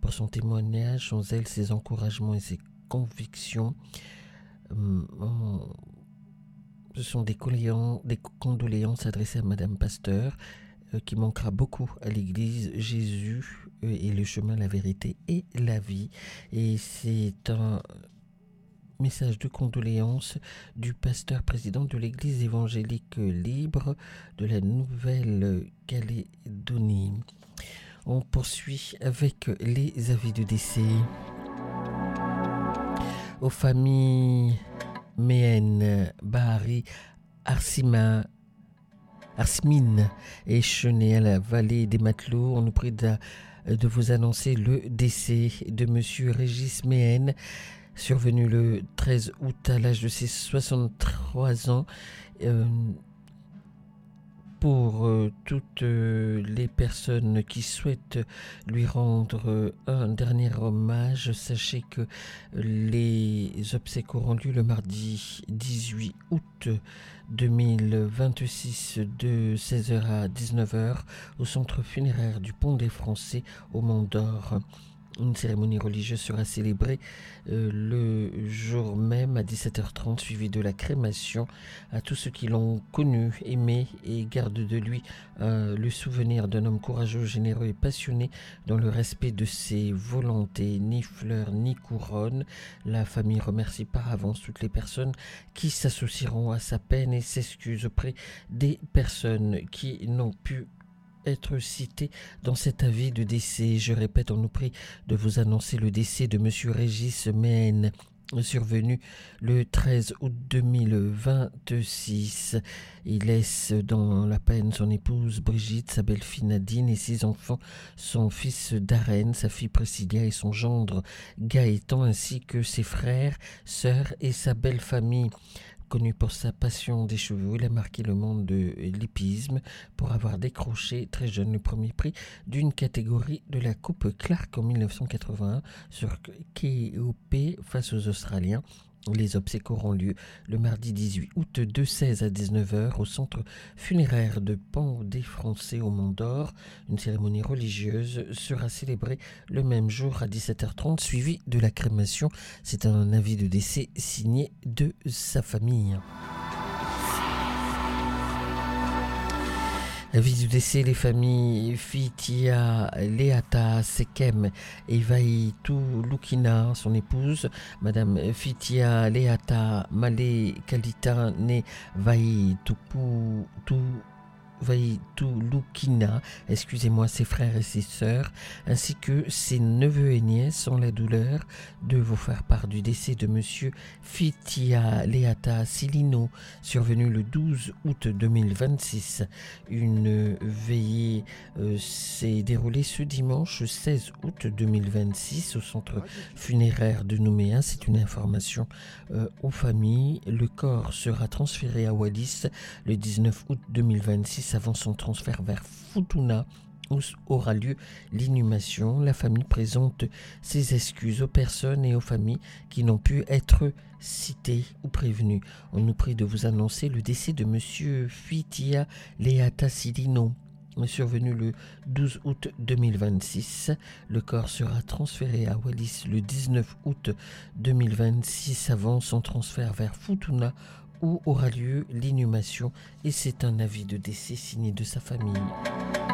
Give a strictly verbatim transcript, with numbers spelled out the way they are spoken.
pour son témoignage, son zèle, ses encouragements et ses convictions. Hum, on- Ce sont des, coléan- des condoléances adressées à Madame Pasteur, euh, qui manquera beaucoup à l'Église. Jésus euh, est le chemin, la vérité et la vie. Et c'est un message de condoléances du pasteur président de l'Église évangélique libre de la Nouvelle-Calédonie. On poursuit avec les avis de décès. Aux familles Méhen, Bahari, Arsima, Arsmine et Chenet à la vallée des Matelots, on nous prie de, de vous annoncer le décès de Monsieur Régis Méhen, survenu le treize août à l'âge de ses soixante-trois ans. Euh, pour euh, toutes euh, les personnes qui souhaitent lui rendre euh, un dernier hommage, sachez que les obsèques auront lieu le mardi dix-huit août deux mille vingt-six de seize heures à dix-neuf heures au centre funéraire du Pont des Français au Mont d'Or. Une cérémonie religieuse sera célébrée euh, le jour même à dix-sept heures trente, suivie de la crémation. À tous ceux qui l'ont connu, aimé et gardent de lui euh, le souvenir d'un homme courageux, généreux et passionné dans le respect de ses volontés, ni fleurs ni couronne. La famille remercie par avance toutes les personnes qui s'associeront à sa peine et s'excuse auprès des personnes qui n'ont pu être cité dans cet avis de décès. Je répète, on nous prie de vous annoncer le décès de Monsieur Régis Méhen, survenu le treize août deux mille vingt-six. Il laisse dans la peine son épouse Brigitte, sa belle-fille Nadine et ses enfants, son fils Darren, sa fille Priscilla et son gendre Gaëtan, ainsi que ses frères, sœurs et sa belle famille. Connu pour sa passion des chevaux, il a marqué le monde de l'hippisme pour avoir décroché très jeune le premier prix d'une catégorie de la Coupe Clark en dix-neuf cent quatre-vingt-un sur K O P face aux Australiens. Les obsèques auront lieu le mardi dix-huit août de seize à dix-neuf heures au centre funéraire de Pont des Français au Mont d'Or. Une cérémonie religieuse sera célébrée le même jour à dix-sept heures trente, suivie de la crémation. C'est un avis de décès signé de sa famille. Avis du décès, les familles Fitia, Leata, Sekem et Vaïtou Lukina, son épouse, Madame Fitia, Leata, Malé, Kalita, né Vaïtou Vaïtou Lukina, excusez-moi, ses frères et ses sœurs, ainsi que ses neveux et nièces ont la douleur de vous faire part du décès de Monsieur Fitia Leata Silino, survenu le douze août deux mille vingt-six. Une veillée euh, s'est déroulée ce dimanche seize août deux mille vingt-six au centre funéraire de Nouméa. C'est une information euh, aux familles. Le corps sera transféré à Wallis le dix-neuf août deux mille vingt-six avant son transfert vers Futuna, où aura lieu l'inhumation. La famille présente ses excuses aux personnes et aux familles qui n'ont pu être citées ou prévenues. On nous prie de vous annoncer le décès de Monsieur Fitia Leata Silino, survenu le douze août deux mille vingt-six. Le corps sera transféré à Wallis le dix-neuf août deux mille vingt-six avant son transfert vers Futuna, où aura lieu l'inhumation, et c'est un avis de décès signé de sa famille.